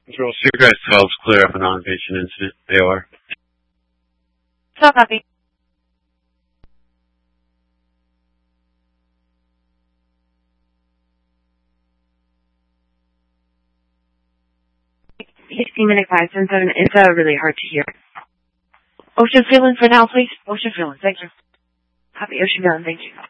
Control Seagrass 12's clear of a non-patient incident. AOR. So copy. Minute 577. It's really hard to hear. Ocean Feeling for now, please. Ocean Feeling. Thank you. Copy. Ocean Feeling. Thank you.